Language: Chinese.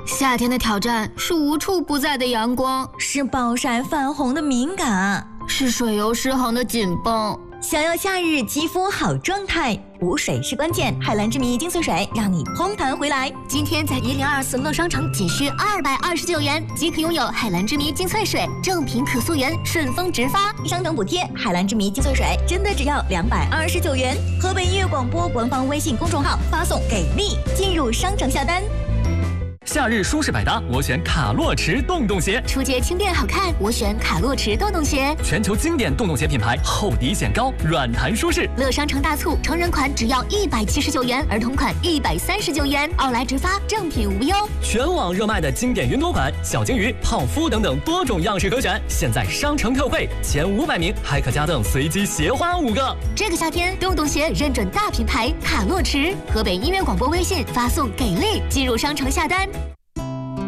夏天的挑战是无处不在的阳光， 是暴晒泛红的敏感， 是水油失衡的紧绷。 想要夏日肌肤好状态，补水是关键。海蓝之谜精粹水让你嘭弹回来。 今天在1024乐商城仅需229元即可拥有海蓝之谜精粹水，正品可溯源，顺丰直发， 商等补贴。海蓝之谜精粹水真的只要229元。河北音乐广播官方微信公众号发送给力进入商城下单。 夏日舒适百搭，我选卡洛驰洞洞鞋。 出街轻便好看，我选卡洛驰洞洞鞋。 全球经典洞洞鞋品牌，厚底显高，软弹舒适。 乐商城大促，成人款只要179元，儿童款139元，奥莱直发，正品无忧。 全网热卖的经典云朵款、小鲸鱼、泡芙等等多种样式可选，现在商城特惠，前500名还可加赠随机鞋花5个。 这个夏天，洞洞鞋认准大品牌卡洛驰。河北音乐广播微信发送给力进入商城下单。